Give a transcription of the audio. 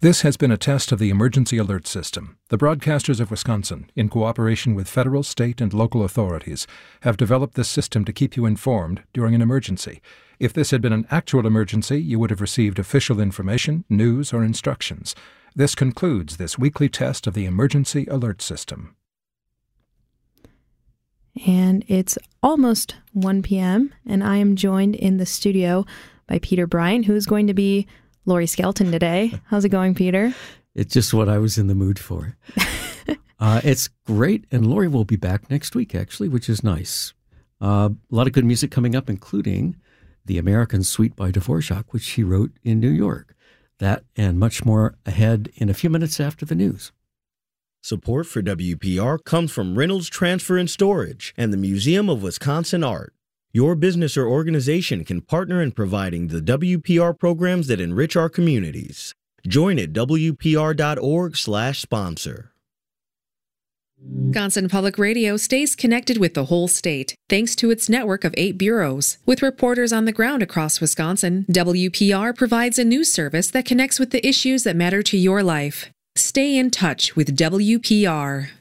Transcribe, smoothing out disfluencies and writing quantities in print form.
This has been a test of the Emergency Alert System. The Broadcasters of Wisconsin, in cooperation with federal, state, and local authorities, have developed this system to keep you informed during an emergency. If this had been an actual emergency, you would have received official information, news, or instructions. This concludes this weekly test of the Emergency Alert System. And it's almost 1 p.m., and I am joined in the studio by Peter Bryant, who is going to be Lori Skelton today. How's it going, Peter? It's just what I was in the mood for. It's great, and Lori will be back next week, actually, which is nice. A lot of good music coming up, including The American Suite by Dvorak, which she wrote in New York. That and much more ahead in a few minutes after the news. Support for WPR comes from Reynolds Transfer and Storage and the Museum of Wisconsin Art. Your business or organization can partner in providing the WPR programs that enrich our communities. Join at WPR.org/sponsor. Wisconsin Public Radio stays connected with the whole state, thanks to its network of 8 bureaus. With reporters on the ground across Wisconsin, WPR provides a news service that connects with the issues that matter to your life. Stay in touch with WPR.